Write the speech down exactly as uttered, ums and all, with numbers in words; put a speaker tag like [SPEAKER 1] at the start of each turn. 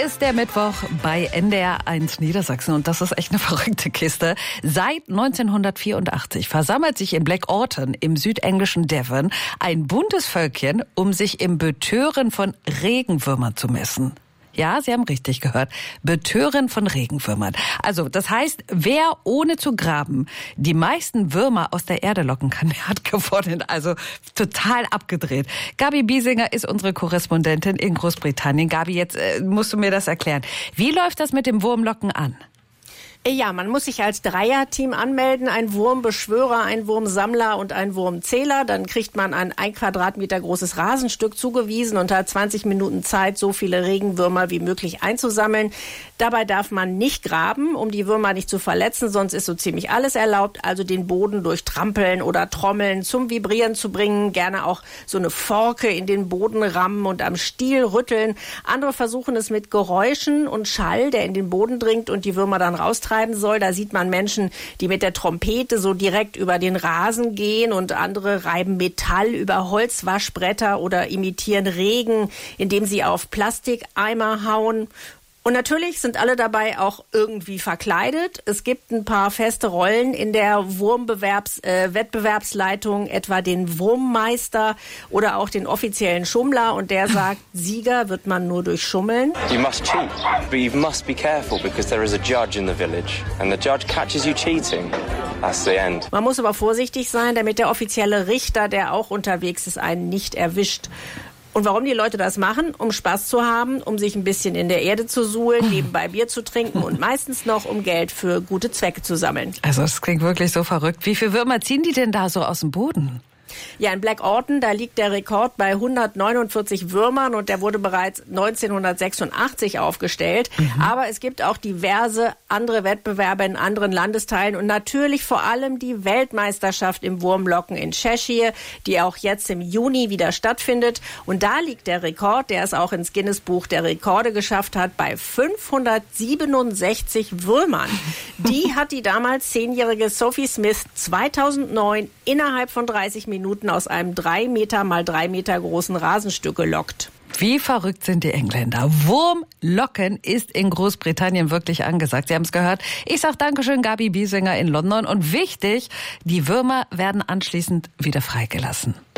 [SPEAKER 1] ist der Mittwoch bei N D R eins Niedersachsen und das ist echt eine verrückte Kiste. Seit neunzehnhundertvierundachtzig versammelt sich in Black Orton im südenglischen Devon ein buntes Völkchen, um sich im Betören von Regenwürmern zu messen. Ja, Sie haben richtig gehört. Betören von Regenwürmern. Also, das heißt, wer ohne zu graben die meisten Würmer aus der Erde locken kann, der hat gewonnen. Also, total abgedreht. Gabi Biesinger ist unsere Korrespondentin in Großbritannien. Gabi, jetzt äh, musst du mir das erklären. Wie läuft das mit dem Wurmlocken an?
[SPEAKER 2] Ja, man muss sich als Dreierteam anmelden, ein Wurmbeschwörer, ein Wurmsammler und ein Wurmzähler. Dann kriegt man ein ein Quadratmeter großes Rasenstück zugewiesen und hat zwanzig Minuten Zeit, so viele Regenwürmer wie möglich einzusammeln. Dabei darf man nicht graben, um die Würmer nicht zu verletzen, sonst ist so ziemlich alles erlaubt. Also den Boden durch Trampeln oder Trommeln zum Vibrieren zu bringen, gerne auch so eine Forke in den Boden rammen und am Stiel rütteln. Andere versuchen es mit Geräuschen und Schall, der in den Boden dringt und die Würmer dann raustreiben soll. Da sieht man Menschen, die mit der Trompete so direkt über den Rasen gehen und andere reiben Metall über Holzwaschbretter oder imitieren Regen, indem sie auf Plastikeimer hauen. Und natürlich sind alle dabei auch irgendwie verkleidet. Es gibt ein paar feste Rollen in der Wurmbewerbs-Wettbewerbsleitung, äh, etwa den Wurmmeister oder auch den offiziellen Schummler. Und der sagt, Sieger wird man nur durch Schummeln.
[SPEAKER 3] You must cheat, but you must be careful because there is a judge in the village and the judge catches you cheating. That's the end.
[SPEAKER 2] Man muss aber vorsichtig sein, damit der offizielle Richter, der auch unterwegs ist, einen nicht erwischt. Und warum die Leute das machen? Um Spaß zu haben, um sich ein bisschen in der Erde zu suhlen, nebenbei Bier zu trinken und meistens noch, um Geld für gute Zwecke zu sammeln.
[SPEAKER 1] Also das klingt wirklich so verrückt. Wie viele Würmer ziehen die denn da so aus dem Boden?
[SPEAKER 2] Ja, in Black Orton, da liegt der Rekord bei hundertneunundvierzig Würmern und der wurde bereits neunzehnhundertsechsundachtzig aufgestellt. Mhm. Aber es gibt auch diverse andere Wettbewerbe in anderen Landesteilen und natürlich vor allem die Weltmeisterschaft im Wurmlocken in Cheshire, die auch jetzt im Juni wieder stattfindet. Und da liegt der Rekord, der es auch ins Guinness-Buch der Rekorde geschafft hat, bei fünfhundertsiebenundsechzig Würmern. Die hat die damals zehnjährige Sophie Smith zweitausendneun innerhalb von dreißig Minuten aus einem drei Meter mal drei Meter großen Rasenstück gelockt.
[SPEAKER 1] Wie verrückt sind die Engländer. Wurmlocken ist in Großbritannien wirklich angesagt. Sie haben es gehört. Ich sage Dankeschön, Gabi Biesinger in London. Und wichtig, die Würmer werden anschließend wieder freigelassen.